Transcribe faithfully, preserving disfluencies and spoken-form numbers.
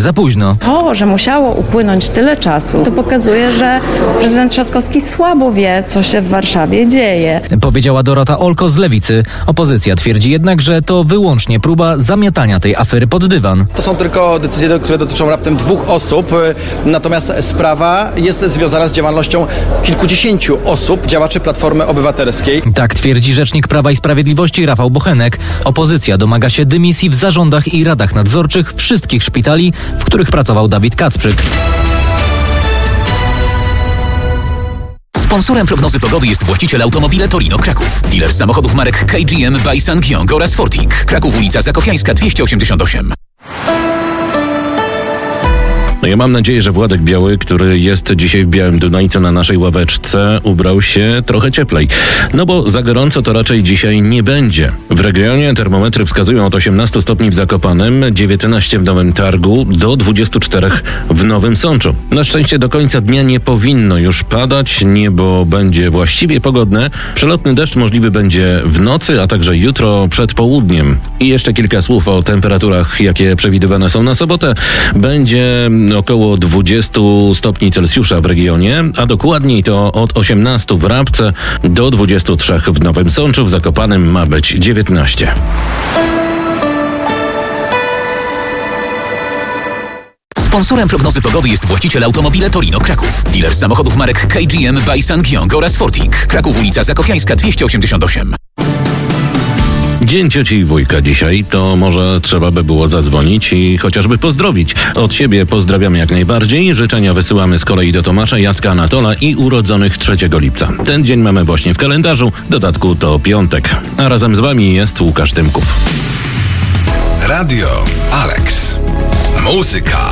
za późno. To, że musiało upłynąć tyle czasu, to pokazuje, że prezydent Trzaskowski słabo wie, co się w Warszawie dzieje. Powiedziała Dorota Olko z Lewicy. Opozycja twierdzi jednak, że to wyłącznie próba zamiatania tej afery pod dywan. To są tylko decyzje, które dotyczą raptem dwóch osób, natomiast sprawa jest związana z działalnością kilkudziesięciu osób, działaczy Platformy Obywatelskiej. Tak twierdzi rzecznik Prawa i Sprawiedliwości Rafał Bochenek. Opozycja domaga się dymisji w zarządach i radach nadzorczych wszystkich szpitali, w których pracował Dawid Kacprzyk. Sponsorem prognozy pogody jest właściciel Automobile Torino Kraków. Dealer samochodów marek K G M, by Sangyong oraz Forting. Kraków, ulica Zakopiańska dwieście osiemdziesiąt osiem. No ja mam nadzieję, że Władek Biały, który jest dzisiaj w Białym Dunajcu na naszej ławeczce, ubrał się trochę cieplej. No bo za gorąco to raczej dzisiaj nie będzie. W regionie termometry wskazują od osiemnastu stopni w Zakopanem, dziewiętnaście w Nowym Targu, do dwudziestu czterech w Nowym Sączu. Na szczęście do końca dnia nie powinno już padać, niebo będzie właściwie pogodne. Przelotny deszcz możliwy będzie w nocy, a także jutro przed południem. I jeszcze kilka słów o temperaturach, jakie przewidywane są na sobotę. Będzie około dwudziestu stopni Celsjusza w regionie, a dokładniej to od osiemnastu w Rabce do dwudziestu trzech w Nowym Sączu. W Zakopanem ma być dziewiętnaście. Sponsorem prognozy pogody jest właściciel Automobile Torino Kraków. Dealer samochodów marek K G M, by Sangyong oraz Forting. Kraków, ulica Zakopiańska dwieście osiemdziesiąt osiem. Dzień cioci i wujka dzisiaj, to może trzeba by było zadzwonić i chociażby pozdrowić. Od siebie pozdrawiamy jak najbardziej. Życzenia wysyłamy z kolei do Tomasza, Jacka, Anatola i urodzonych trzeciego lipca. Ten dzień mamy właśnie w kalendarzu, w dodatku to piątek. A razem z wami jest Łukasz Tymków. Radio Alex. Muzyka.